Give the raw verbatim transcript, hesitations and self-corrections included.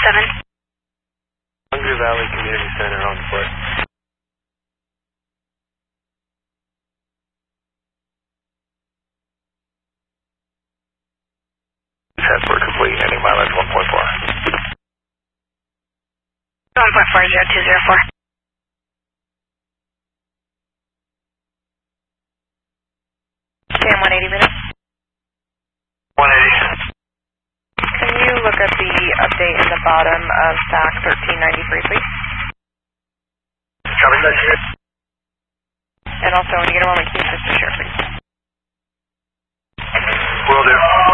seven. Hungry Valley Community Center on foot. Test for complete, ending mileage one point four. one point four zero two zero four. Sam, one eighty minutes. one eighty. Can you look at the update in the bottom of S A C thirteen ninety-three, please? Copy that, shit. And also, when you get a moment, can you just share, please? Will do.